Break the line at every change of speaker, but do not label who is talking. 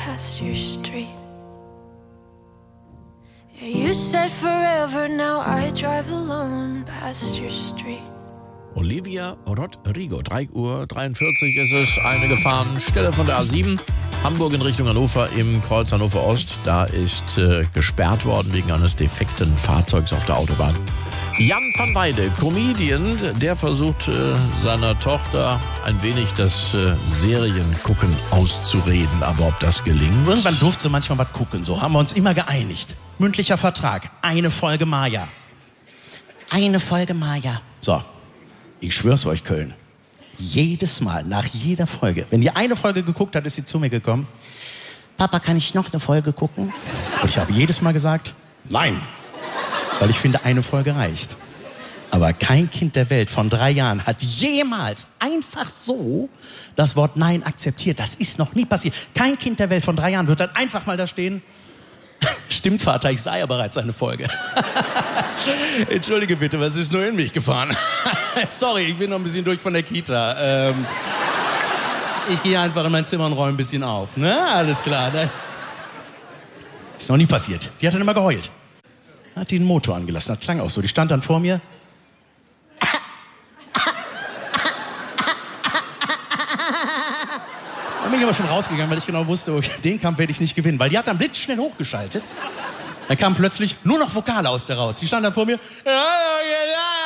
past your street. Yeah, you said forever, now I drive alone past your street.
Olivia Rodrigo, 3:43 Uhr ist es, eine Gefahrenstelle von der A7, Hamburg in Richtung Hannover im Kreuz Hannover Ost. Da ist gesperrt worden wegen eines defekten Fahrzeugs auf der Autobahn. Jan van Weide, Comedian, der versucht seiner Tochter ein wenig das Seriengucken auszureden, aber ob das gelingt?
Irgendwann durfte sie manchmal was gucken, so haben wir uns immer geeinigt. Mündlicher Vertrag, eine Folge Maya. Eine Folge Maya. So. Ich schwör's euch, Köln. Jedes Mal, nach jeder Folge, wenn die eine Folge geguckt hat, ist sie zu mir gekommen. Papa, kann ich noch eine Folge gucken? Und ich habe jedes Mal gesagt, nein. Weil ich finde, eine Folge reicht. Aber kein Kind der Welt von 3 Jahren hat jemals einfach so das Wort Nein akzeptiert. Das ist noch nie passiert. Kein Kind der Welt von 3 Jahren wird dann einfach mal da stehen. Stimmt, Vater, ich sah ja bereits eine Folge. Entschuldige bitte, was ist nur in mich gefahren? Sorry, ich bin noch ein bisschen durch von der Kita. Ich gehe einfach in mein Zimmer und räume ein bisschen auf. Ne? Alles klar. Ne? Ist noch nie passiert. Die hat dann immer geheult. Hat die den Motor angelassen. Das klang auch so. Die stand dann vor mir. Dann bin ich aber schon rausgegangen, weil ich genau wusste, okay, den Kampf werde ich nicht gewinnen. Weil die hat dann blitzschnell hochgeschaltet. Dann kamen plötzlich nur noch Vokale aus der raus. Die stand dann vor mir.